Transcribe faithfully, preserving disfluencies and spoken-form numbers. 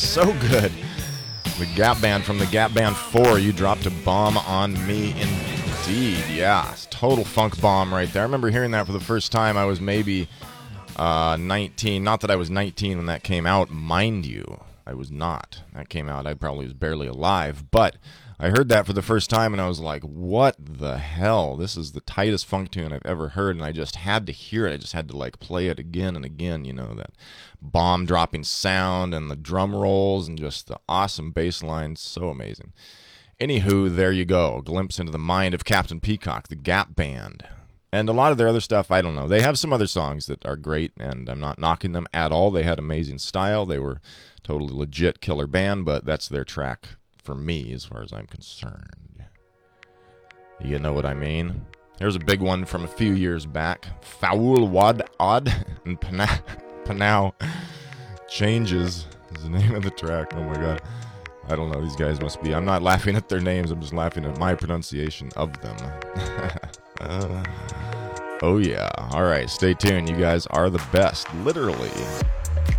So good. The Gap Band from the Gap Band four. You dropped a bomb on me indeed. Yeah, total funk bomb right there. I remember hearing that for the first time. I was maybe uh, nineteen. Not that I was nineteen when that came out, mind you. I was not. That came out, I probably was barely alive. But I heard that for the first time, and I was like, what the hell? This is the tightest funk tune I've ever heard, and I just had to hear it. I just had to, like, play it again and again, you know, that bomb-dropping sound and the drum rolls and just the awesome bass line. So amazing. Anywho, there you go. A glimpse into the mind of Captain Peacock, the Gap Band. And a lot of their other stuff, I don't know. They have some other songs that are great, and I'm not knocking them at all. They had amazing style. They were totally legit killer band, but that's their track for me as far as I'm concerned. You know what I mean? Here's a big one from a few years back. Foul Wad Odd and Pana- Panau Changes is the name of the track. Oh my god. I don't know. These guys must be. I'm not laughing at their names. I'm just laughing at my pronunciation of them. uh, oh yeah. All right. Stay tuned. You guys are the best. Literally.